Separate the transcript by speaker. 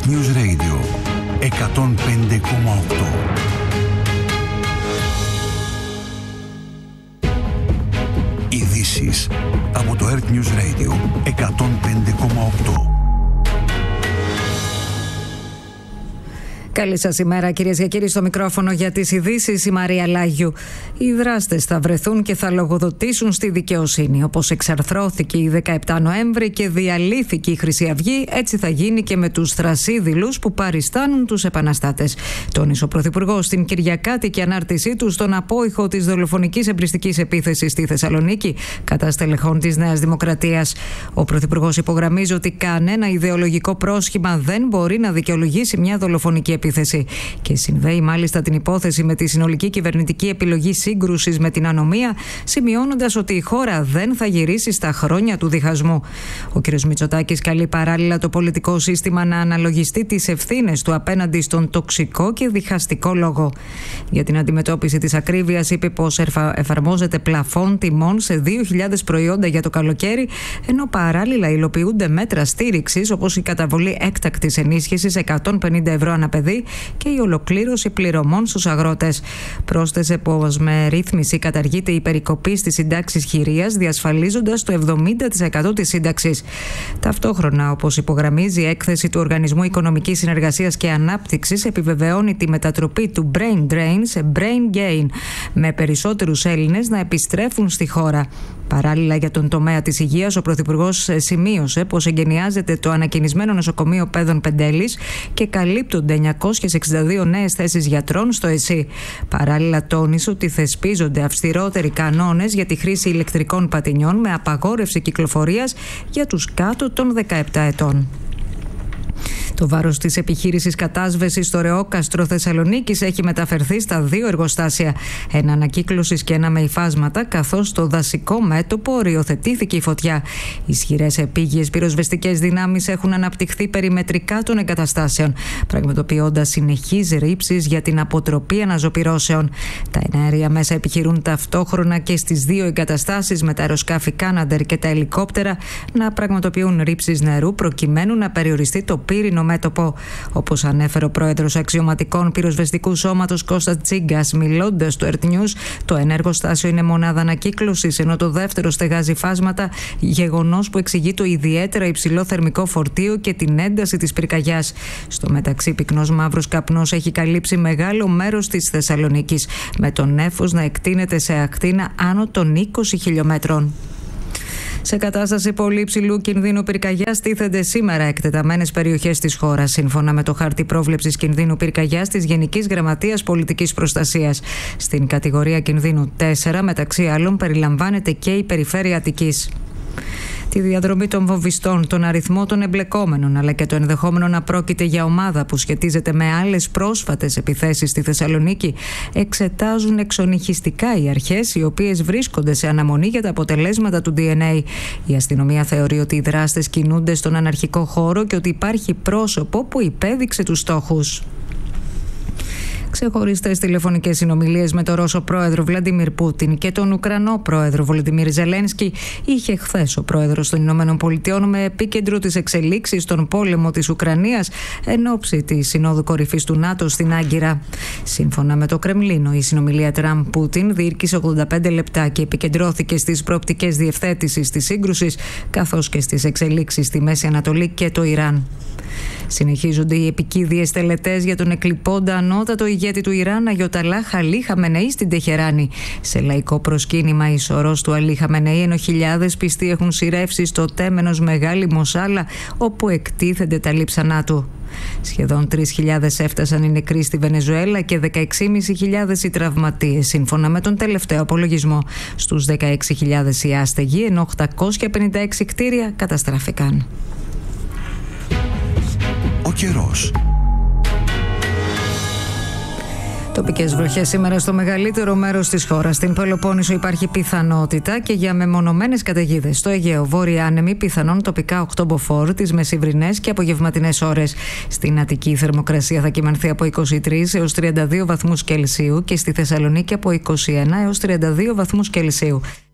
Speaker 1: Earth News Radio 105,8. Ειδήσεις από το Earth News Radio 105,8.
Speaker 2: Καλή σας ημέρα, κυρίες και κύριοι, στο μικρόφωνο για τις ειδήσεις η Μαρία Λάγιου. Οι δράστες θα βρεθούν και θα λογοδοτήσουν στη δικαιοσύνη. Όπως εξαρθρώθηκε η 17 Νοέμβρη και διαλύθηκε η Χρυσή Αυγή, έτσι θα γίνει και με τους θρασίδηλους που παριστάνουν τους επαναστάτες. Τόνισε ο Πρωθυπουργός στην κυριακάτικη ανάρτησή του στον απόϊχο της δολοφονικής εμπριστικής επίθεσης στη Θεσσαλονίκη κατά στελεχών της Νέας Δημοκρατίας. Ο Πρωθυπουργός υπογραμμίζει ότι κανένα ιδεολογικό πρόσχημα δεν μπορεί να δικαιολογήσει μια δολοφονική επίθεση. Και συνδέει μάλιστα την υπόθεση με τη συνολική κυβερνητική επιλογή σύγκρουσης με την ανομία, σημειώνοντας ότι η χώρα δεν θα γυρίσει στα χρόνια του διχασμού. Ο κ. Μητσοτάκης καλεί παράλληλα το πολιτικό σύστημα να αναλογιστεί τις ευθύνες του απέναντι στον τοξικό και διχαστικό λόγο. Για την αντιμετώπιση της ακρίβειας, είπε πως εφαρμόζεται πλαφόν τιμών σε 2.000 προϊόντα για το καλοκαίρι, ενώ παράλληλα υλοποιούνται μέτρα στήριξης όπως η καταβολή έκτακτης ενίσχυσης 150 ευρώ ανά παιδί και η ολοκλήρωση πληρωμών στους αγρότες. Πρόσθεσε πως με ρύθμιση καταργείται η περικοπή στις συντάξεις χειρίας, διασφαλίζοντας το 70% της σύνταξης. Ταυτόχρονα, όπως υπογραμμίζει η έκθεση του Οργανισμού Οικονομικής Συνεργασίας και Ανάπτυξης, επιβεβαιώνει τη μετατροπή του brain drain σε brain gain, με περισσότερους Έλληνες να επιστρέφουν στη χώρα. Παράλληλα, για τον τομέα της υγείας, ο Πρωθυπουργός σημείωσε πως εγκαινιάζεται το ανακαινισμένο νοσοκομείο Παίδων Πεντέλης και καλύπτονται 962 νέες θέσεις γιατρών στο ΕΣΥ. Παράλληλα, τόνισε ότι θεσπίζονται αυστηρότεροι κανόνες για τη χρήση ηλεκτρικών πατινιών με απαγόρευση κυκλοφορίας για τους κάτω των 17 ετών. Το βάρος της επιχείρησης κατάσβεσης στο Ρεόκαστρο Θεσσαλονίκης έχει μεταφερθεί στα 2 εργοστάσια, ένα ανακύκλωσης και ένα με υφάσματα, καθώς στο δασικό μέτωπο οριοθετήθηκε η φωτιά. Ισχυρές επίγειες πυροσβεστικές δυνάμεις έχουν αναπτυχθεί περιμετρικά των εγκαταστάσεων, πραγματοποιώντας συνεχείς ρήψεις για την αποτροπή αναζωπυρώσεων. Τα εναέρια μέσα επιχειρούν ταυτόχρονα και στις 2 εγκαταστάσεις με τα αεροσκάφη Κάναντερ και τα ελικόπτερα να πραγματοποιούν ρήψεις νερού προκειμένου να περιοριστεί το πύρινο μέτωπο. Όπως ανέφερε ο πρόεδρος αξιωματικών πυροσβεστικού σώματος Κώστα Τσίγκας, μιλώντας στο Earth News, το ένα εργοστάσιο είναι μονάδα ανακύκλωσης, ενώ το δεύτερο στεγάζει φάσματα, γεγονός που εξηγεί το ιδιαίτερα υψηλό θερμικό φορτίο και την ένταση της πυρκαγιάς. Στο μεταξύ, πυκνός μαύρος καπνός έχει καλύψει μεγάλο μέρος της Θεσσαλονίκης, με το νέφος να εκτείνεται σε ακτίνα άνω των 20 χιλιόμετρων. Σε κατάσταση πολύ υψηλού κινδύνου πυρκαγιάς τίθενται σήμερα εκτεταμένες περιοχές της χώρας, σύμφωνα με το χάρτη πρόβλεψης κινδύνου πυρκαγιάς της Γενικής Γραμματείας Πολιτικής Προστασίας. Στην κατηγορία κινδύνου 4, μεταξύ άλλων, περιλαμβάνεται και η περιφέρεια Αττικής. Τη διαδρομή των βομβιστών, τον αριθμό των εμπλεκόμενων, αλλά και το ενδεχόμενο να πρόκειται για ομάδα που σχετίζεται με άλλες πρόσφατες επιθέσεις στη Θεσσαλονίκη, εξετάζουν εξονυχιστικά οι αρχές, οι οποίες βρίσκονται σε αναμονή για τα αποτελέσματα του DNA. Η αστυνομία θεωρεί ότι οι δράστες κινούνται στον αναρχικό χώρο και ότι υπάρχει πρόσωπο που υπέδειξε τους στόχους. Ξεχωριστές τηλεφωνικές συνομιλίες με τον Ρώσο πρόεδρο Βλαντιμίρ Πούτιν και τον Ουκρανό πρόεδρο Βολοντιμίρ Ζελένσκι είχε χθες ο πρόεδρος των Ηνωμένων Πολιτειών, με επίκεντρο τις εξελίξεις στον πόλεμο της Ουκρανίας εν ώψη της Συνόδου Κορυφής του ΝΑΤΟ στην Άγκυρα. Σύμφωνα με το Κρεμλίνο, η συνομιλία Τραμπ-Πούτιν διήρκησε 85 λεπτά και επικεντρώθηκε στις προοπτικές διευθέτησης της σύγκρουσης, καθώς και στις εξελίξεις στη Μέση Ανατολή και το Ιράν. Συνεχίζονται οι επικίδιες τελετές για τον εκλειπώντα ανώτατο ηγέτη του Ιράν, Αγιοταλάχ Αλί Χαμενεή, στην Τεχεράνη. Σε λαϊκό προσκύνημα η σωρός του Αλί Χαμενεή, ενώ χιλιάδες πιστοί έχουν σειρεύσει στο τέμενος Μεγάλη Μοσάλα, όπου εκτίθενται τα λείψανά του. Σχεδόν 3.000 έφτασαν οι νεκροί στη Βενεζουέλα και 16.500 οι τραυματίες, σύμφωνα με τον τελευταίο απολογισμό. Στους 16.000 οι άστεγοι, ενώ 856 κτίρια καταστράφηκαν.
Speaker 1: Ο καιρός.
Speaker 2: Τοπικές βροχές σήμερα στο μεγαλύτερο μέρος της χώρας. Στην Πελοπόννησο υπάρχει πιθανότητα και για μεμονωμένες καταιγίδες. Στο Αιγαίο, βόρεια άνεμη, πιθανόν τοπικά 8 μποφόρ τις μεσημβρινές και απογευματινές ώρες. Στην Αττική η θερμοκρασία θα κυμανθεί από 23 έως 32 βαθμούς Κελσίου και στη Θεσσαλονίκη από 21 έως 32 βαθμούς Κελσίου.